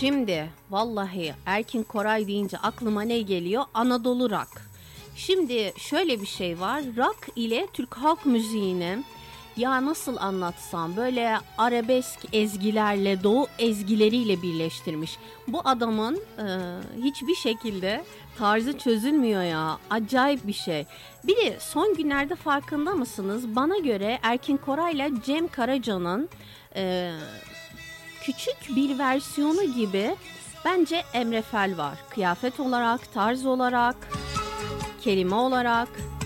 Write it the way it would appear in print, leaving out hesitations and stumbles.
Şimdi vallahi Erkin Koray deyince aklıma ne geliyor? Anadolu rock. Şimdi şöyle bir şey var. Rock ile Türk halk müziğini ya nasıl anlatsam böyle arabesk ezgilerle doğu ezgileriyle birleştirmiş. Bu adamın hiçbir şekilde tarzı çözülmüyor ya. Acayip bir şey. Bir de son günlerde farkında mısınız? Bana göre Erkin Koray ile Cem Karaca'nın küçük bir versiyonu gibi bence Emre Fel var. Kıyafet olarak, tarz olarak, kelime olarak.